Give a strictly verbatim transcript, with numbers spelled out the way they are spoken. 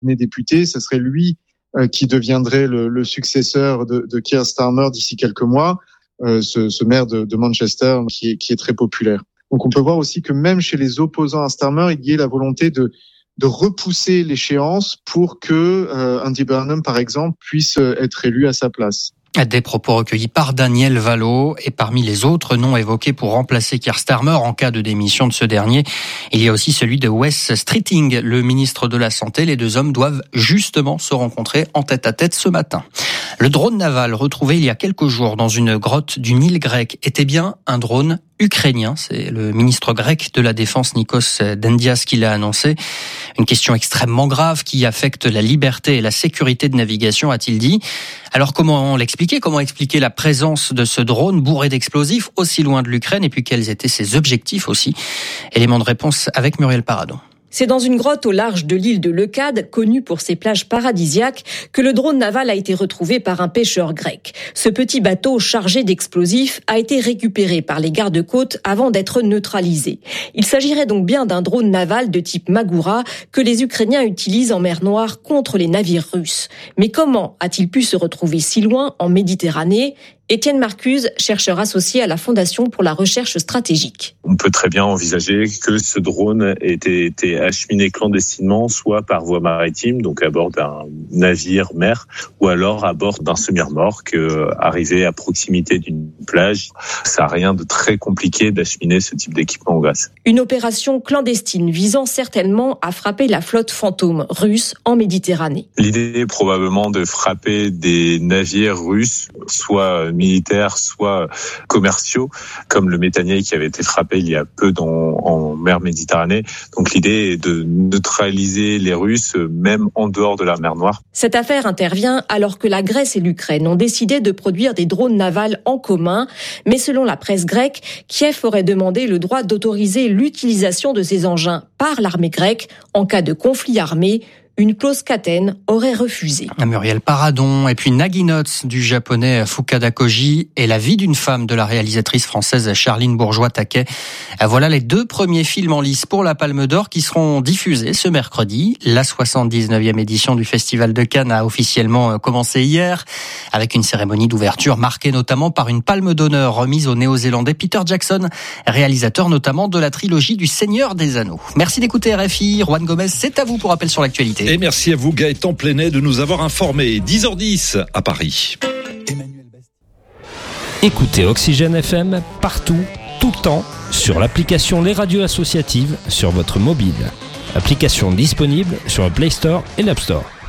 député, ce serait lui euh, qui deviendrait le, le successeur de, de Keir Starmer d'ici quelques mois, euh, ce, ce maire de, de Manchester qui est, qui est très populaire. Donc on peut voir aussi que même chez les opposants à Starmer, il y ait la volonté de, de repousser l'échéance pour que euh, Andy Burnham, par exemple, puisse être élu à sa place. Des propos recueillis par Daniel Valo et parmi les autres noms évoqués pour remplacer Keir Starmer en cas de démission de ce dernier, il y a aussi celui de Wes Streeting, le ministre de la Santé. Les deux hommes doivent justement se rencontrer en tête-à-tête ce matin. Le drone naval retrouvé il y a quelques jours dans une grotte d'une île grecque était bien un drone ukrainien. C'est le ministre grec de la Défense, Nikos Dendias, qui l'a annoncé. Une question extrêmement grave qui affecte la liberté et la sécurité de navigation, a-t-il dit. Alors comment l'expliquer ? Comment expliquer la présence de ce drone bourré d'explosifs aussi loin de l'Ukraine et puis quels étaient ses objectifs aussi ? Élément de réponse avec Muriel Paradon. C'est dans une grotte au large de l'île de Leucade, connue pour ses plages paradisiaques, que le drone naval a été retrouvé par un pêcheur grec. Ce petit bateau chargé d'explosifs a été récupéré par les gardes-côtes avant d'être neutralisé. Il s'agirait donc bien d'un drone naval de type Magura que les Ukrainiens utilisent en mer Noire contre les navires russes. Mais comment a-t-il pu se retrouver si loin en Méditerranée ? Étienne Marcuse, chercheur associé à la Fondation pour la recherche stratégique. On peut très bien envisager que ce drone ait été acheminé clandestinement, soit par voie maritime, donc à bord d'un navire mer, ou alors à bord d'un semi-remorque euh, arrivé à proximité d'une plage. Ça n'a rien de très compliqué d'acheminer ce type d'équipement en Grèce. Une opération clandestine visant certainement à frapper la flotte fantôme russe en Méditerranée. L'idée est probablement de frapper des navires russes, soit militaires, soit commerciaux, comme le Métanier qui avait été frappé il y a peu dans, en mer Méditerranée. Donc l'idée est de neutraliser les Russes, même en dehors de la mer Noire. Cette affaire intervient alors que la Grèce et l'Ukraine ont décidé de produire des drones navals en commun. Mais selon la presse grecque, Kiev aurait demandé le droit d'autoriser l'utilisation de ces engins par l'armée grecque en cas de conflit armé. Une clause Katen aurait refusé. Muriel Paradon et puis Nagi Notes du japonais Fukada Koji et la vie d'une femme de la réalisatrice française Charline Bourgeois-Taquet. Voilà les deux premiers films en lice pour la Palme d'Or qui seront diffusés ce mercredi. La soixante-dix-neuvième édition du Festival de Cannes a officiellement commencé hier avec une cérémonie d'ouverture marquée notamment par une palme d'honneur remise au Néo-Zélandais Peter Jackson, réalisateur notamment de la trilogie du Seigneur des Anneaux. Merci d'écouter R F I. Juan Gomez, c'est à vous pour Rappel sur l'actualité. Et merci à vous Gaëtan Plenet de nous avoir informés. dix heures dix à Paris. Écoutez Oxygène F M partout, tout le temps, sur l'application Les Radios Associatives sur votre mobile. Application disponible sur le Play Store et l'App Store.